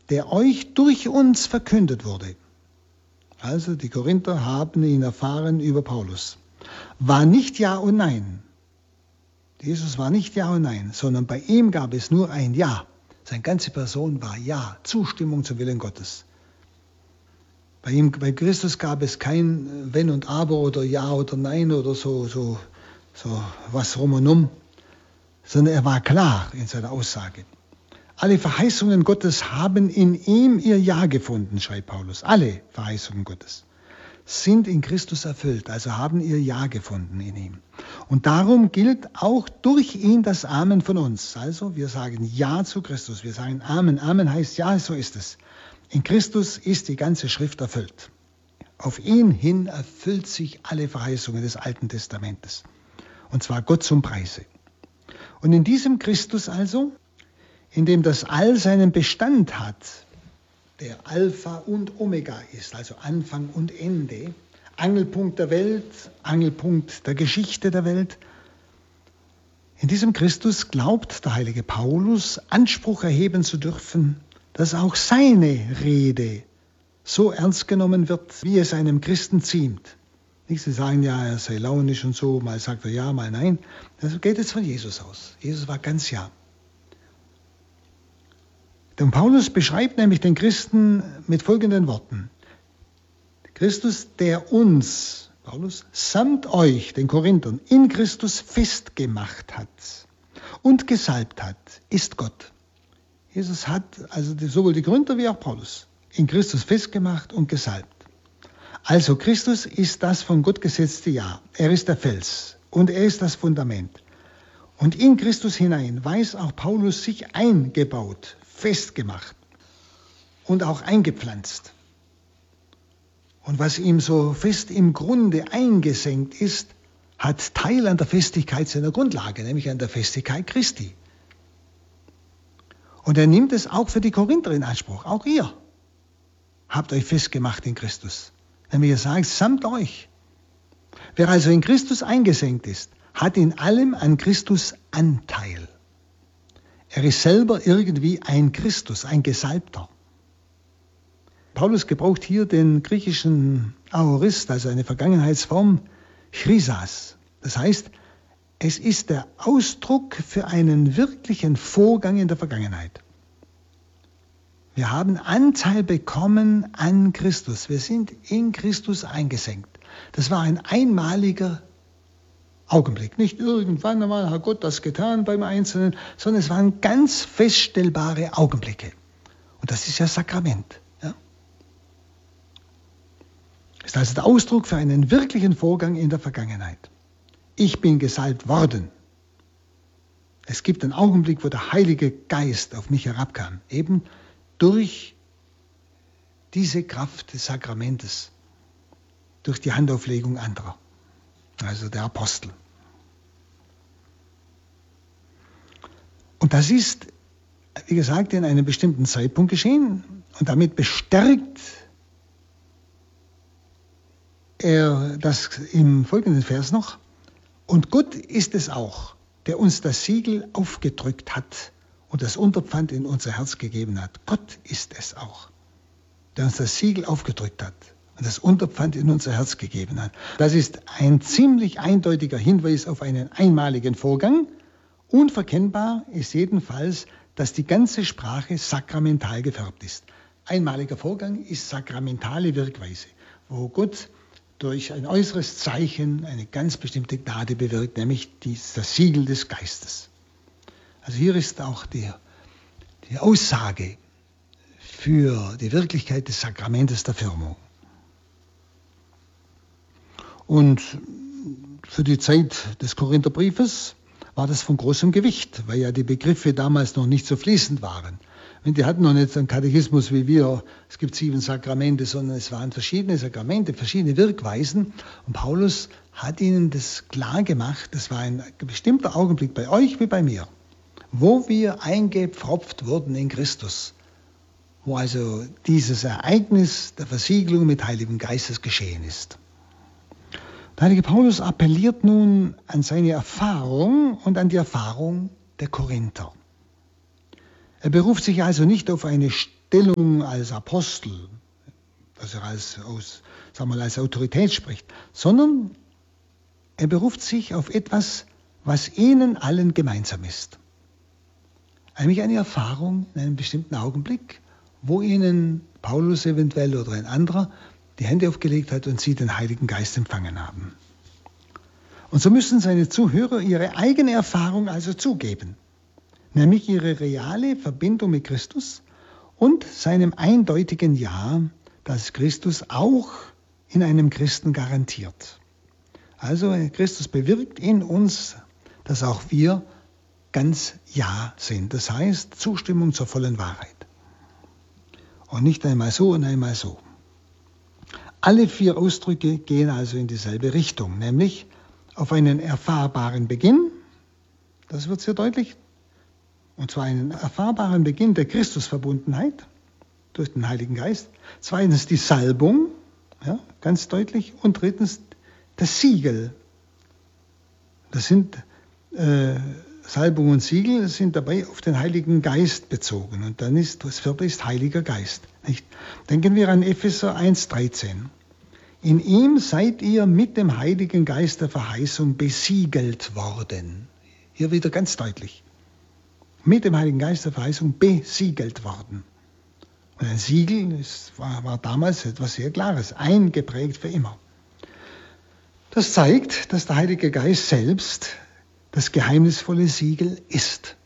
der euch durch uns verkündet wurde. Also die Korinther haben ihn erfahren über Paulus. War nicht Ja und Nein. Jesus war nicht Ja und Nein, sondern bei ihm gab es nur ein Ja. Seine ganze Person war Ja, Zustimmung zum Willen Gottes. Bei Christus gab es kein Wenn und Aber oder Ja oder Nein oder so was rum und um, sondern er war klar in seiner Aussage. Alle Verheißungen Gottes haben in ihm ihr Ja gefunden, schreibt Paulus. Alle Verheißungen Gottes sind in Christus erfüllt, also haben ihr Ja gefunden in ihm. Und darum gilt auch durch ihn das Amen von uns. Also wir sagen Ja zu Christus, wir sagen Amen. Amen heißt Ja, so ist es. In Christus ist die ganze Schrift erfüllt. Auf ihn hin erfüllt sich alle Verheißungen des Alten Testamentes. Und zwar Gott zum Preise. Und in diesem Christus also, in dem das All seinen Bestand hat, der Alpha und Omega ist, also Anfang und Ende, Angelpunkt der Welt, Angelpunkt der Geschichte der Welt. In diesem Christus glaubt der heilige Paulus, Anspruch erheben zu dürfen, dass auch seine Rede so ernst genommen wird, wie es einem Christen ziemt. Nicht, Sie sagen ja, er sei launisch und so, mal sagt er ja, mal nein. Das geht jetzt von Jesus aus. Jesus war ganz ja. Und Paulus beschreibt nämlich den Christen mit folgenden Worten. Christus, der uns, Paulus, samt euch, den Korinthern, in Christus festgemacht hat und gesalbt hat, ist Gott. Jesus hat also sowohl die Korinther wie auch Paulus in Christus festgemacht und gesalbt. Also Christus ist das von Gott gesetzte Ja. Er ist der Fels und er ist das Fundament. Und in Christus hinein weiß auch Paulus sich eingebaut, festgemacht und auch eingepflanzt. Und was ihm so fest im Grunde eingesenkt ist, hat Teil an der Festigkeit seiner Grundlage, nämlich an der Festigkeit Christi. Und er nimmt es auch für die Korinther in Anspruch. Auch ihr habt euch festgemacht in Christus. Nämlich er sagt, samt euch. Wer also in Christus eingesenkt ist, hat in allem an Christus Anteil. Er ist selber irgendwie ein Christus, ein Gesalbter. Paulus gebraucht hier den griechischen Aorist, also eine Vergangenheitsform, Chryzas. Das heißt, es ist der Ausdruck für einen wirklichen Vorgang in der Vergangenheit. Wir haben Anteil bekommen an Christus. Wir sind in Christus eingesenkt. Das war ein einmaliger Augenblick. Nicht irgendwann einmal hat Gott das getan beim Einzelnen, sondern es waren ganz feststellbare Augenblicke. Und das ist ja Sakrament. Ja? Ist also der Ausdruck für einen wirklichen Vorgang in der Vergangenheit. Ich bin gesalbt worden. Es gibt einen Augenblick, wo der Heilige Geist auf mich herabkam. Eben durch diese Kraft des Sakramentes. Durch die Handauflegung anderer. Also der Apostel. Und das ist, wie gesagt, in einem bestimmten Zeitpunkt geschehen. Und damit bestärkt er das im folgenden Vers noch. Und Gott ist es auch, der uns das Siegel aufgedrückt hat und das Unterpfand in unser Herz gegeben hat. Gott ist es auch, der uns das Siegel aufgedrückt hat und das Unterpfand in unser Herz gegeben hat. Das ist ein ziemlich eindeutiger Hinweis auf einen einmaligen Vorgang. Unverkennbar ist jedenfalls, dass die ganze Sprache sakramental gefärbt ist. Einmaliger Vorgang ist sakramentale Wirkweise, wo Gott durch ein äußeres Zeichen eine ganz bestimmte Gnade bewirkt, nämlich das Siegel des Geistes. Also hier ist auch die Aussage für die Wirklichkeit des Sakramentes der Firmung. Und für die Zeit des Korintherbriefes war das von großem Gewicht, weil ja die Begriffe damals noch nicht so fließend waren. Die hatten noch nicht so einen Katechismus wie wir, es gibt 7 Sakramente, sondern es waren verschiedene Sakramente, verschiedene Wirkweisen. Und Paulus hat ihnen das klar gemacht, das war ein bestimmter Augenblick bei euch wie bei mir, wo wir eingepfropft wurden in Christus, wo also dieses Ereignis der Versiegelung mit Heiligem Geistes geschehen ist. Der heilige Paulus appelliert nun an seine Erfahrung und an die Erfahrung der Korinther. Er beruft sich also nicht auf eine Stellung als Apostel, dass er als Autorität spricht, sondern er beruft sich auf etwas, was ihnen allen gemeinsam ist. Nämlich eine Erfahrung in einem bestimmten Augenblick, wo ihnen Paulus eventuell oder ein anderer die Hände aufgelegt hat und sie den Heiligen Geist empfangen haben. Und so müssen seine Zuhörer ihre eigene Erfahrung also zugeben, nämlich ihre reale Verbindung mit Christus und seinem eindeutigen Ja, das Christus auch in einem Christen garantiert. Also Christus bewirkt in uns, dass auch wir ganz Ja sind. Das heißt Zustimmung zur vollen Wahrheit. Und nicht einmal so und einmal so. Alle 4 Ausdrücke gehen also in dieselbe Richtung, nämlich auf einen erfahrbaren Beginn, das wird sehr deutlich, und zwar einen erfahrbaren Beginn der Christusverbundenheit durch den Heiligen Geist. 2. die Salbung, ja, ganz deutlich. Und 3. das Siegel. Das sind Salbung und Siegel sind dabei auf den Heiligen Geist bezogen. Und dann ist das 4. ist Heiliger Geist. Nicht? Denken wir an Epheser 1,13. In ihm seid ihr mit dem Heiligen Geist der Verheißung besiegelt worden. Hier wieder ganz deutlich. Mit dem Heiligen Geist der Verheißung besiegelt worden. Und ein Siegel war damals etwas sehr Klares, eingeprägt für immer. Das zeigt, dass der Heilige Geist selbst das geheimnisvolle Siegel ist.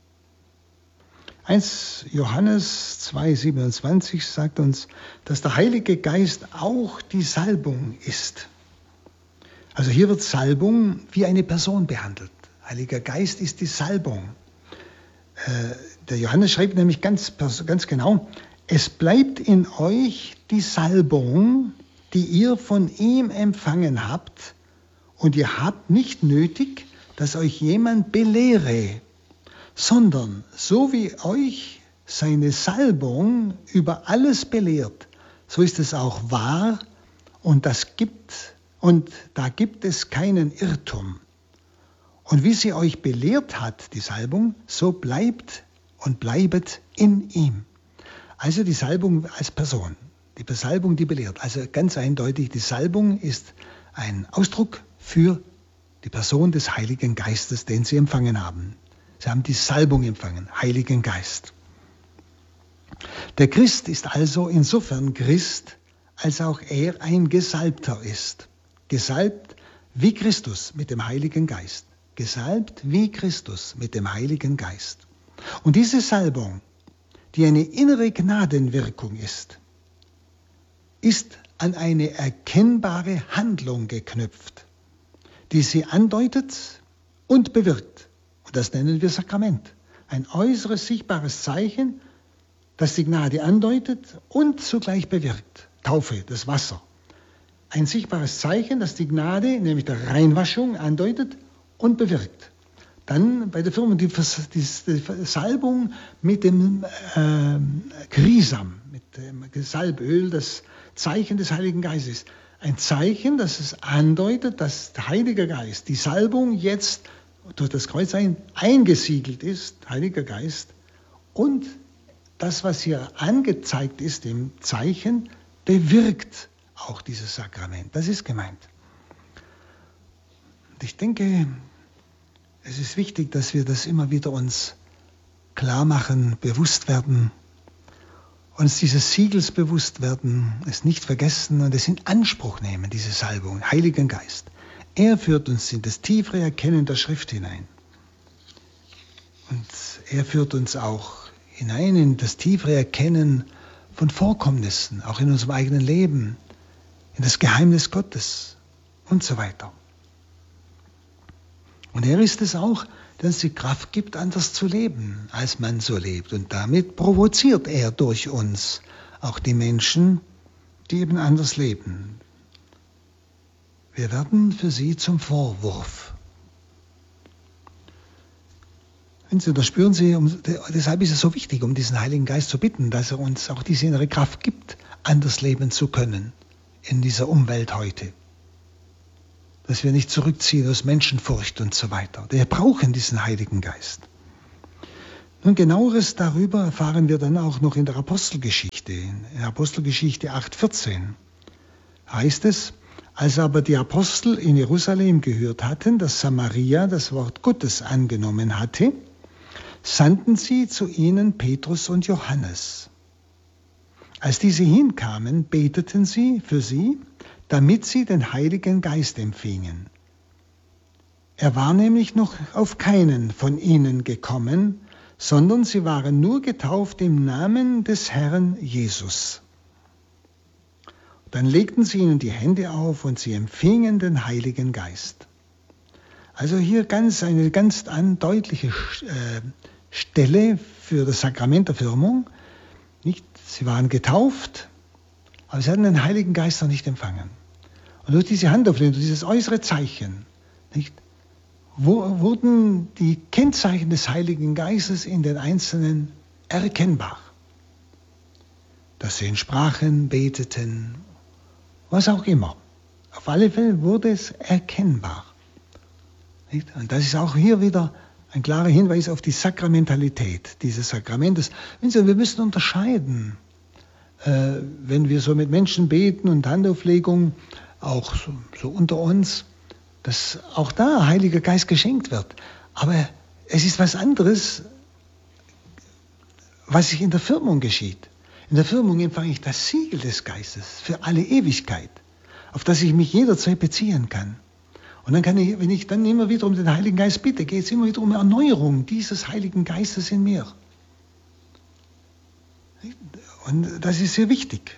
1 Johannes 2,27 sagt uns, dass der Heilige Geist auch die Salbung ist. Also hier wird Salbung wie eine Person behandelt. Heiliger Geist ist die Salbung. Der Johannes schreibt nämlich ganz genau, es bleibt in euch die Salbung, die ihr von ihm empfangen habt, und ihr habt nicht nötig, dass euch jemand belehre, sondern so wie euch seine Salbung über alles belehrt, so ist es auch wahr und da gibt es keinen Irrtum. Und wie sie euch belehrt hat, die Salbung, so bleibt und bleibet in ihm. Also die Salbung als Person, die Salbung, die belehrt. Also ganz eindeutig, die Salbung ist ein Ausdruck für die Person des Heiligen Geistes, den sie empfangen haben. Sie haben die Salbung empfangen, Heiligen Geist. Der Christ ist also insofern Christ, als auch er ein Gesalbter ist. Gesalbt wie Christus mit dem Heiligen Geist. Gesalbt wie Christus mit dem Heiligen Geist. Und diese Salbung, die eine innere Gnadenwirkung ist an eine erkennbare Handlung geknüpft, die sie andeutet und bewirkt. Und das nennen wir Sakrament. Ein äußeres, sichtbares Zeichen, das die Gnade andeutet und zugleich bewirkt. Taufe, das Wasser. Ein sichtbares Zeichen, das die Gnade, nämlich der Reinwaschung, andeutet und bewirkt. Dann bei der Firmung die Salbung mit dem Chrisam, mit dem Salböl, das Zeichen des Heiligen Geistes. Ein Zeichen, das es andeutet, dass der Heilige Geist, die Salbung jetzt durch das Kreuz eingesiegelt ist, Heiliger Geist, und das, was hier angezeigt ist, im Zeichen, bewirkt auch dieses Sakrament. Das ist gemeint. Und ich denke, es ist wichtig, dass wir das immer wieder uns klar machen, bewusst werden, uns dieses Siegels bewusst werden, es nicht vergessen und es in Anspruch nehmen, diese Salbung, Heiligen Geist. Er führt uns in das tiefere Erkennen der Schrift hinein. Und er führt uns auch hinein in das tiefere Erkennen von Vorkommnissen, auch in unserem eigenen Leben, in das Geheimnis Gottes und so weiter. Und er ist es auch, der uns die Kraft gibt, anders zu leben, als man so lebt. Und damit provoziert er durch uns auch die Menschen, die eben anders leben. Wir werden für sie zum Vorwurf. Und da spüren Sie, deshalb ist es so wichtig, um diesen Heiligen Geist zu bitten, dass er uns auch diese innere Kraft gibt, anders leben zu können in dieser Umwelt heute. Dass wir nicht zurückziehen aus Menschenfurcht und so weiter. Wir brauchen diesen Heiligen Geist. Nun, genaueres darüber erfahren wir dann auch noch in der Apostelgeschichte. In Apostelgeschichte 8,14 heißt es: Als aber die Apostel in Jerusalem gehört hatten, dass Samaria das Wort Gottes angenommen hatte, sandten sie zu ihnen Petrus und Johannes. Als diese hinkamen, beteten sie für sie, damit sie den Heiligen Geist empfingen. Er war nämlich noch auf keinen von ihnen gekommen, sondern sie waren nur getauft im Namen des Herrn Jesus. Dann legten sie ihnen die Hände auf und sie empfingen den Heiligen Geist. Also hier eine ganz deutliche Stelle für das Sakrament der Firmung. Nicht? Sie waren getauft, aber sie hatten den Heiligen Geist noch nicht empfangen. Und durch diese Handauflegung, durch dieses äußere Zeichen, nicht, wurden die Kennzeichen des Heiligen Geistes in den Einzelnen erkennbar. Dass sie in Sprachen beteten, was auch immer. Auf alle Fälle wurde es erkennbar. Nicht? Und das ist auch hier wieder ein klarer Hinweis auf die Sakramentalität dieses Sakramentes. Wir müssen unterscheiden, wenn wir so mit Menschen beten und Handauflegung, auch so unter uns, dass auch da Heiliger Geist geschenkt wird. Aber es ist was anderes, was sich in der Firmung geschieht. In der Firmung empfange ich das Siegel des Geistes für alle Ewigkeit, auf das ich mich jederzeit beziehen kann. Und dann kann ich, wenn ich dann immer wieder um den Heiligen Geist bitte, geht es immer wieder um Erneuerung dieses Heiligen Geistes in mir. Und das ist sehr wichtig.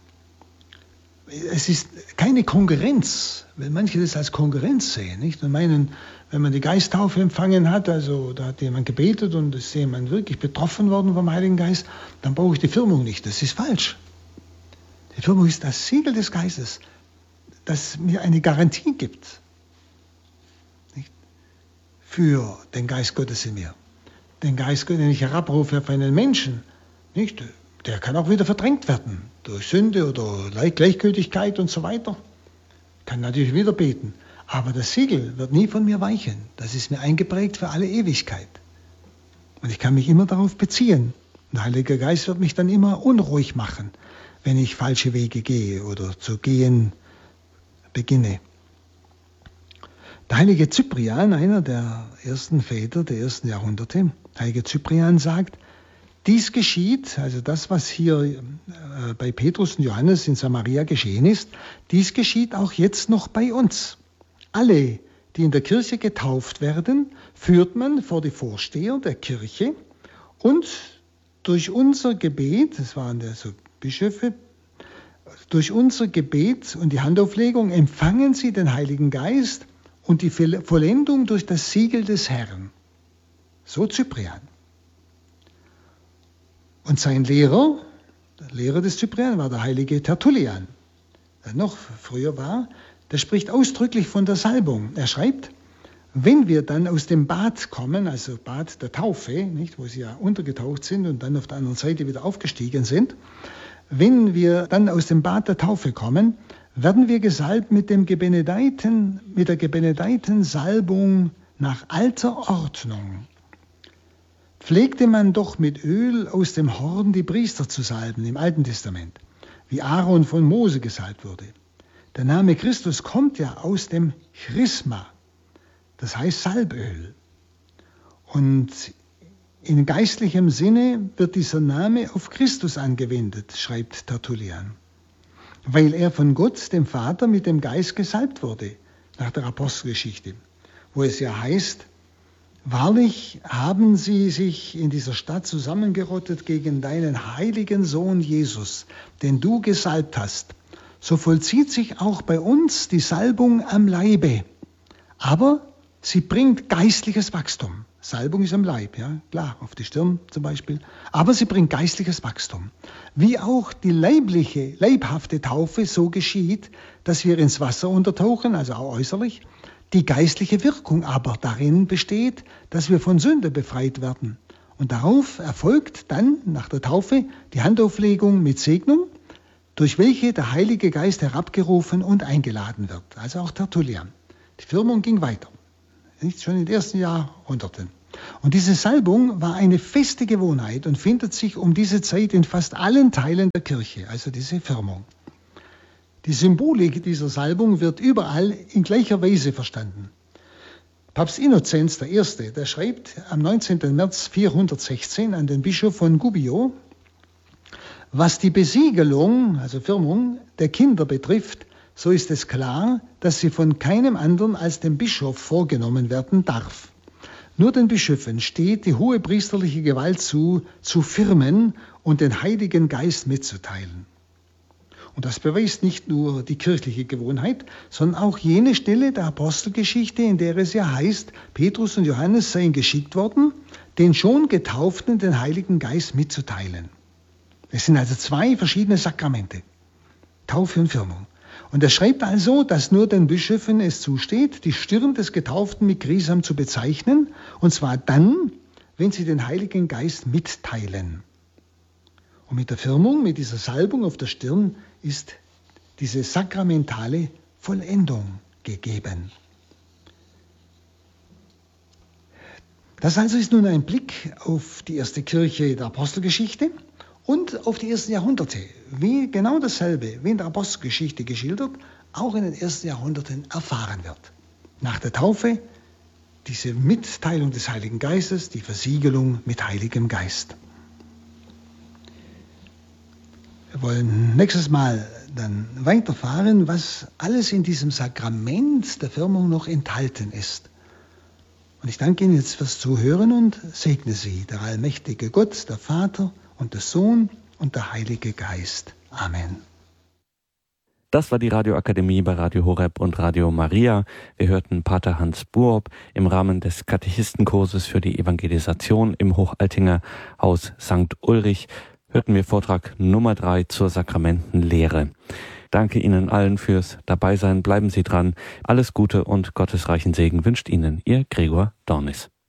Es ist keine Konkurrenz, weil manche das als Konkurrenz sehen, nicht? Und meinen, wenn man die Geisttaufe empfangen hat, also da hat jemand gebetet und ist jemand wirklich betroffen worden vom Heiligen Geist, dann brauche ich die Firmung nicht. Das ist falsch. Die Firmung ist das Siegel des Geistes, das mir eine Garantie gibt, nicht? Für den Geist Gottes in mir. Den Geist Gottes, den ich herabrufe auf einen Menschen, nicht? Der kann auch wieder verdrängt werden durch Sünde oder Gleichgültigkeit und so weiter. Kann natürlich wieder beten. Aber das Siegel wird nie von mir weichen. Das ist mir eingeprägt für alle Ewigkeit. Und ich kann mich immer darauf beziehen. Der Heilige Geist wird mich dann immer unruhig machen, wenn ich falsche Wege gehe oder zu gehen beginne. Der heilige Cyprian, einer der ersten Väter der ersten Jahrhunderte, heilige Cyprian sagt, dies geschieht, also das, was hier bei Petrus und Johannes in Samaria geschehen ist, dies geschieht auch jetzt noch bei uns. Alle, die in der Kirche getauft werden, führt man vor die Vorsteher der Kirche und durch unser Gebet, das waren also Bischöfe, durch unser Gebet und die Handauflegung empfangen sie den Heiligen Geist und die Vollendung durch das Siegel des Herrn. So Cyprian. Und sein Lehrer, der Lehrer des Cyprian, war der heilige Tertullian, der noch früher war. Der spricht ausdrücklich von der Salbung. Er schreibt, wenn wir dann aus dem Bad kommen, also Bad der Taufe, nicht, wo sie ja untergetaucht sind und dann auf der anderen Seite wieder aufgestiegen sind, wenn wir dann aus dem Bad der Taufe kommen, werden wir gesalbt mit der gebenedeiten Salbung nach alter Ordnung. Pflegte man doch mit Öl aus dem Horn die Priester zu salben im Alten Testament, wie Aaron von Mose gesalbt wurde. Der Name Christus kommt ja aus dem Chrisma, das heißt Salböl. Und in geistlichem Sinne wird dieser Name auf Christus angewendet, schreibt Tertullian, weil er von Gott, dem Vater, mit dem Geist gesalbt wurde, nach der Apostelgeschichte, wo es ja heißt, wahrlich haben sie sich in dieser Stadt zusammengerottet gegen deinen heiligen Sohn Jesus, den du gesalbt hast. So vollzieht sich auch bei uns die Salbung am Leibe. Aber sie bringt geistliches Wachstum. Salbung ist am Leib, ja, klar, auf die Stirn zum Beispiel. Aber sie bringt geistliches Wachstum. Wie auch die leibhafte Taufe so geschieht, dass wir ins Wasser untertauchen, also auch äußerlich. Die geistliche Wirkung aber darin besteht, dass wir von Sünde befreit werden. Und darauf erfolgt dann nach der Taufe die Handauflegung mit Segnung, durch welche der Heilige Geist herabgerufen und eingeladen wird. Also auch Tertullian. Die Firmung ging weiter. Nicht schon in den ersten Jahrhunderten. Und diese Salbung war eine feste Gewohnheit und findet sich um diese Zeit in fast allen Teilen der Kirche, also diese Firmung. Die Symbolik dieser Salbung wird überall in gleicher Weise verstanden. Papst Innozenz I., der schreibt am 19. März 416 an den Bischof von Gubbio: Was die Besiegelung, also Firmung, der Kinder betrifft, so ist es klar, dass sie von keinem anderen als dem Bischof vorgenommen werden darf. Nur den Bischöfen steht die hohepriesterliche Gewalt zu firmen und den Heiligen Geist mitzuteilen. Und das beweist nicht nur die kirchliche Gewohnheit, sondern auch jene Stelle der Apostelgeschichte, in der es ja heißt, Petrus und Johannes seien geschickt worden, den schon Getauften den Heiligen Geist mitzuteilen. Es sind also zwei verschiedene Sakramente, Taufe und Firmung. Und er schreibt also, dass nur den Bischöfen es zusteht, die Stirn des Getauften mit Grisam zu bezeichnen, und zwar dann, wenn sie den Heiligen Geist mitteilen. Und mit der Firmung, mit dieser Salbung auf der Stirn, ist diese sakramentale Vollendung gegeben. Das also ist nun ein Blick auf die erste Kirche der Apostelgeschichte und auf die ersten Jahrhunderte. Wie genau dasselbe, wie in der Apostelgeschichte geschildert, auch in den ersten Jahrhunderten erfahren wird. Nach der Taufe diese Mitteilung des Heiligen Geistes, die Versiegelung mit Heiligem Geist. Wir wollen nächstes Mal dann weiterfahren, was alles in diesem Sakrament der Firmung noch enthalten ist. Und ich danke Ihnen jetzt fürs Zuhören und segne Sie, der allmächtige Gott, der Vater und der Sohn und der Heilige Geist. Amen. Das war die Radioakademie bei Radio Horeb und Radio Maria. Wir hörten Pater Hans Buob im Rahmen des Katechistenkurses für die Evangelisation im Hochaltinger Haus St. Ulrich. Hörten wir Vortrag Nummer 3 zur Sakramentenlehre. Danke Ihnen allen fürs Dabeisein. Bleiben Sie dran. Alles Gute und gottesreichen Segen wünscht Ihnen Ihr Gregor Dornis.